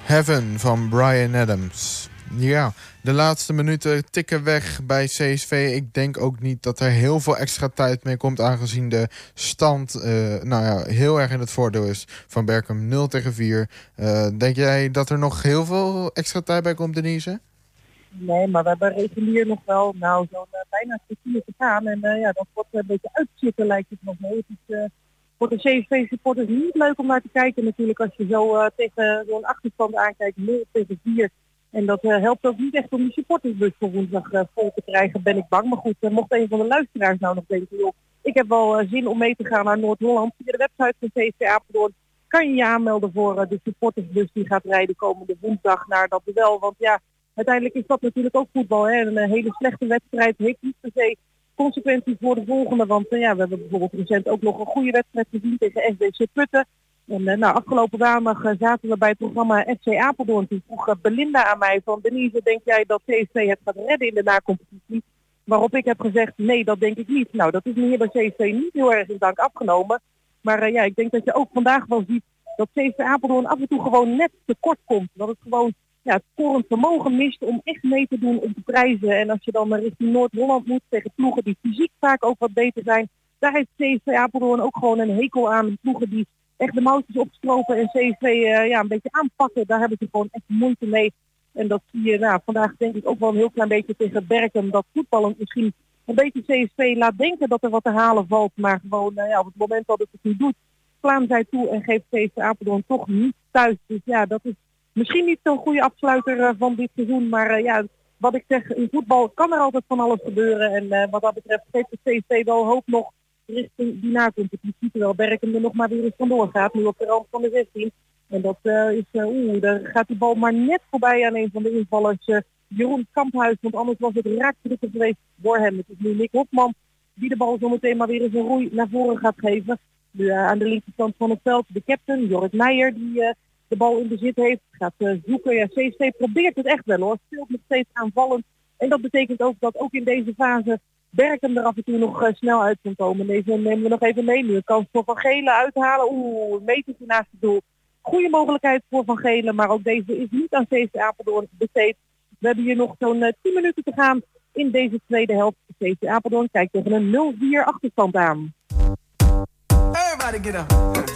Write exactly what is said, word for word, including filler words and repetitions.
Heaven van Bryan Adams. Ja, de laatste minuten tikken weg bij C S V. Ik denk ook niet dat er heel veel extra tijd mee komt, aangezien de stand uh, nou ja, heel erg in het voordeel is van Berchem, nul tegen vier. Uh, denk jij dat er nog heel veel extra tijd bij komt, Denise? Nee, maar we hebben regulier nog wel nou zo'n uh, bijna kwartier te gaan. En uh, ja, dat wordt een beetje uitzitten, lijkt het nog mee. Het is uh, voor de C S V-supporters niet leuk om naar te kijken natuurlijk als je zo uh, tegen zo'n achterstand aankijkt, nul tegen vier. En dat uh, helpt ook niet echt om die supportersbus voor woensdag uh, vol te krijgen, ben ik bang. Maar goed, uh, mocht een van de luisteraars nou nog denken, joh, ik heb wel uh, zin om mee te gaan naar Noord-Holland. Via de website van C S V Apeldoorn kan je je aanmelden voor uh, de supportersbus die gaat rijden komende woensdag naar dat duel. Want ja, uiteindelijk is dat natuurlijk ook voetbal. Hè? Een uh, hele slechte wedstrijd heeft niet per se consequenties voor de volgende. Want uh, ja, we hebben bijvoorbeeld recent ook nog een goede wedstrijd gezien tegen S D C Putten. En uh, nou, afgelopen maandag uh, zaten we bij het programma F C Apeldoorn. Toen vroeg uh, Belinda aan mij van, Denise, denk jij dat C S V het gaat redden in de nacompetitie? Waarop ik heb gezegd, nee, dat denk ik niet. Nou, dat is me hier bij C S V niet heel erg in dank afgenomen. Maar uh, ja, ik denk dat je ook vandaag wel ziet dat C S V Apeldoorn af en toe gewoon net tekort komt. Dat het gewoon ja, het scorend vermogen mist om echt mee te doen om te prijzen. En als je dan richting Noord-Holland moet tegen ploegen die fysiek vaak ook wat beter zijn, daar heeft C S V Apeldoorn ook gewoon een hekel aan. Ploegen die echt de mouwtjes opstropen en C S V uh, ja, een beetje aanpakken, daar hebben ze gewoon echt moeite mee. En dat zie je nou, vandaag denk ik ook wel een heel klein beetje tegen Berchem, dat voetballen misschien een beetje C S V laat denken dat er wat te halen valt, maar gewoon uh, ja, op het moment dat het het niet doet, slaan zij toe en geeft C S V Apeldoorn toch niet thuis. Dus ja, dat is misschien niet zo'n goede afsluiter uh, van dit seizoen, maar uh, ja, wat ik zeg, in voetbal kan er altijd van alles gebeuren. En uh, wat dat betreft geeft de C S V wel hoop nog richting die na-competitie, terwijl Berchem er nog maar weer eens vandoor gaat, nu op de rand van de zestien. En dat uh, is, uh, oeh, daar gaat die bal maar net voorbij aan een van de invallers, uh, Jeroen Kamphuis, want anders was het raakdrukker geweest voor hem. Het is nu Nick Hofman die de bal zo meteen maar weer eens een roei naar voren gaat geven. Nu uh, aan de linkerkant van het veld de captain, Jorrit Meijer, die uh, de bal in bezit heeft, gaat uh, zoeken. Ja, C S V probeert het echt wel hoor, speelt nog steeds aanvallend. En dat betekent ook dat ook in deze fase Berchem er af en toe nog uh, snel uit kan komen. Deze nemen we nog even mee. Nu een kans voor Van Gelen uithalen. Oeh, een metertje naast het doel. Goede mogelijkheid voor Van Gelen, maar ook deze is niet aan C S V Apeldoorn besteed. We hebben hier nog zo'n uh, tien minuten te gaan in deze tweede helft. C S V Apeldoorn kijkt tegen een nul vier achterstand aan. Everybody get up.